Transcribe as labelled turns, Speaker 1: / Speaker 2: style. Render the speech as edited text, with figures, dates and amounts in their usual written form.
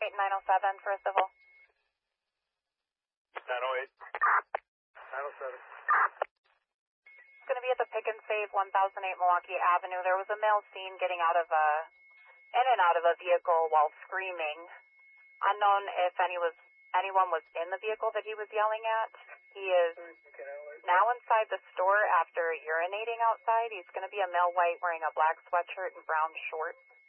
Speaker 1: 907 for a civil.
Speaker 2: 908. 907.
Speaker 1: It's going to be at the Pick and Save 1008 Milwaukee Avenue. There was a male seen getting in and out of a vehicle while screaming. Unknown if anyone was in the vehicle that he was yelling at. He is now inside the store after urinating outside. He's going to be a male white wearing a black sweatshirt and brown shorts.